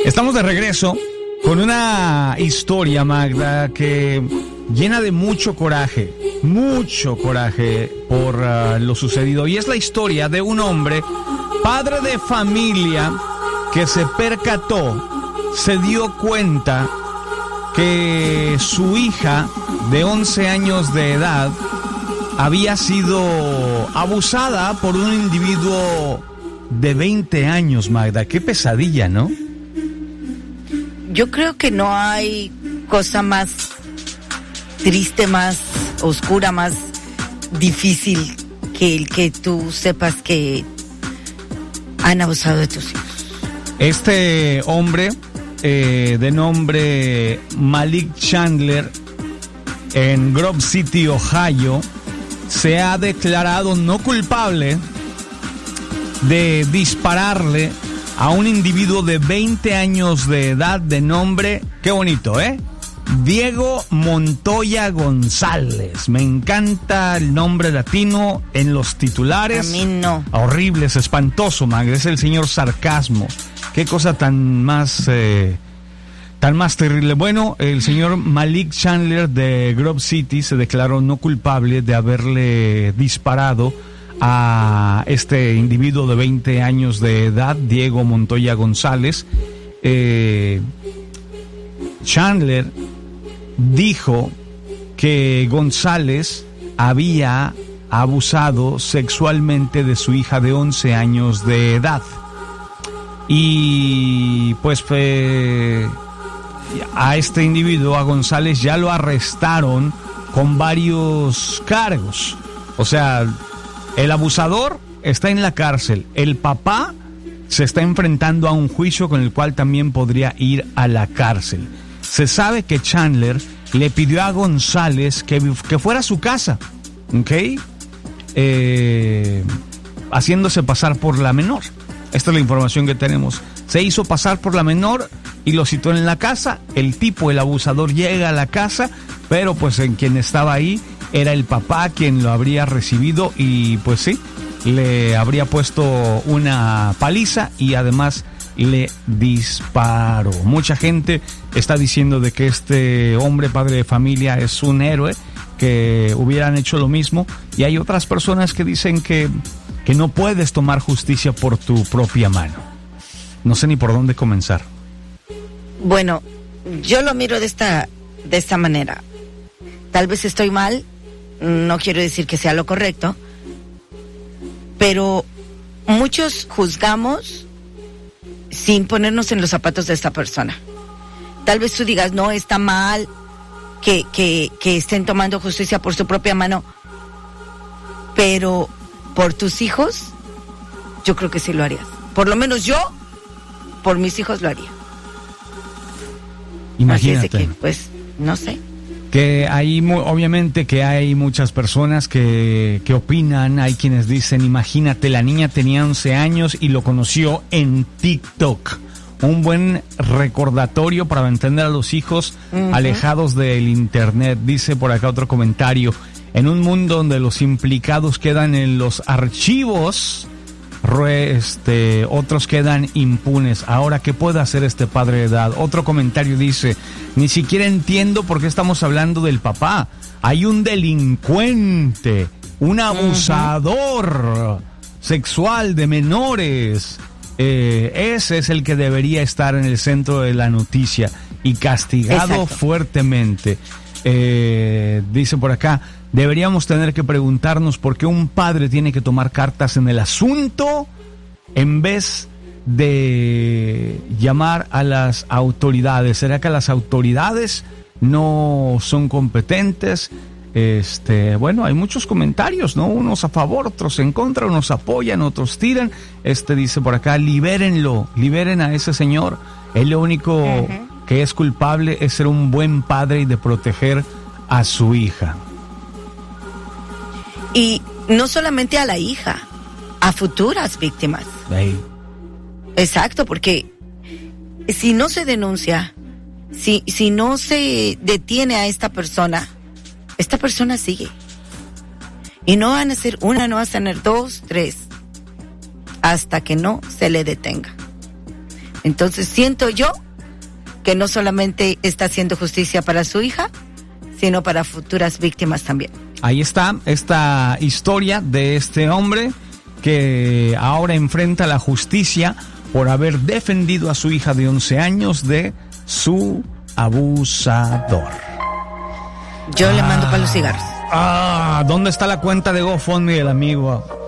Estamos de regreso con una historia, Magda, que llena de mucho coraje por lo sucedido. Y es la historia de un hombre, padre de familia, que se percató, se dio cuenta que su hija de 11 años de edad había sido abusada por un individuo de 20 años, Magda. Qué pesadilla, ¿no? Yo creo que no hay cosa más triste, más oscura, más difícil que el que tú sepas que han abusado de tus hijos. Este hombre, de nombre Malik Chandler, en Grove City, Ohio, se ha declarado no culpable de dispararle a un individuo de 20 años de edad de nombre, qué bonito, Diego Montoya González. Me encanta el nombre latino en los titulares. A mí no. Horrible, es espantoso, Magda. Es el señor sarcasmo. Qué cosa tan más terrible. Bueno, el señor Malik Chandler de Grove City se declaró no culpable de haberle disparado a este individuo de 20 años de edad, Diego Montoya González. Chandler dijo que González había abusado sexualmente de su hija de 11 años de edad. Y pues a este individuo, a González, ya lo arrestaron con varios cargos. O sea, el abusador está en la cárcel. El papá se está enfrentando a un juicio con el cual también podría ir a la cárcel. Se sabe que Chandler le pidió a González que fuera a su casa, ¿ok? Haciéndose pasar por la menor. Esta es la información que tenemos. Se hizo pasar por la menor y lo citó en la casa. El abusador, llega a la casa, pero pues en quien estaba ahí era el papá quien lo habría recibido y pues sí, le habría puesto una paliza y además le disparó. Mucha gente está diciendo de que este hombre, padre de familia, es un héroe, que hubieran hecho lo mismo, y hay otras personas que dicen que no puedes tomar justicia por tu propia mano. No sé ni por dónde comenzar. Bueno, yo lo miro de esta manera. Tal vez estoy mal, no quiero decir que sea lo correcto, pero muchos juzgamos sin ponernos en los zapatos de esta persona. Tal vez tú digas, no, está mal que estén tomando justicia por su propia mano, pero por tus hijos, yo creo que sí lo harías. Por lo menos yo, por mis hijos lo haría. Imagínate. Así es de que, pues, no sé. Que hay, obviamente que hay muchas personas que opinan. Hay quienes dicen, imagínate, la niña tenía 11 años y lo conoció en TikTok. Un buen recordatorio para mantener a los hijos alejados del internet. Dice por acá otro comentario: en un mundo donde los implicados quedan en los archivos, otros quedan impunes. Ahora, ¿qué puede hacer este padre de edad? Otro comentario dice: ni siquiera entiendo por qué estamos hablando del papá. Hay un delincuente, un abusador sexual de menores. Ese es el que debería estar en el centro de la noticia y castigado fuertemente. Dice por acá: deberíamos tener que preguntarnos por qué un padre tiene que tomar cartas en el asunto en vez de llamar a las autoridades. ¿Será que las autoridades no son competentes? Bueno, hay muchos comentarios, ¿no? Unos a favor, otros en contra, unos apoyan, otros tiran. Dice por acá: libérenlo, liberen a ese señor. Él lo único que es culpable es ser un buen padre y de proteger a su hija. Y no solamente a la hija, a futuras víctimas. Hey. Exacto, porque si no se denuncia, si no se detiene a esta persona sigue. Y no van a ser una, no van a tener 2, 3, hasta que no se le detenga. Entonces siento yo que no solamente está haciendo justicia para su hija, sino para futuras víctimas también. Ahí está esta historia de este hombre que ahora enfrenta la justicia por haber defendido a su hija de 11 años de su abusador. Yo le mando para los cigarros. ¿Dónde está la cuenta de GoFundMe del amigo?